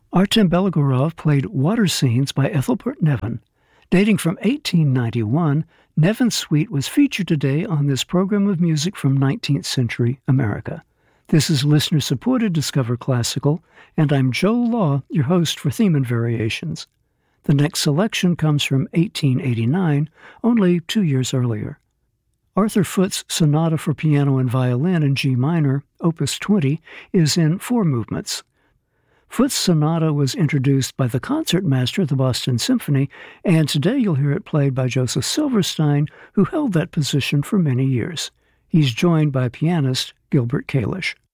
Artem Belogorov played Water Scenes by Ethelbert Nevin. Dating from 1891, Nevin's suite was featured today on this program of music from 19th century America. This is listener-supported Discover Classical, and I'm Joe Law, your host for Theme and Variations. The next selection comes from 1889, only 2 years earlier. Arthur Foote's Sonata for Piano and Violin in G minor, Opus 20, is in 4 movements. Foote's sonata was introduced by the concertmaster of the Boston Symphony, and today you'll hear it played by Joseph Silverstein, who held that position for many years. He's joined by pianist Gilbert Kalish.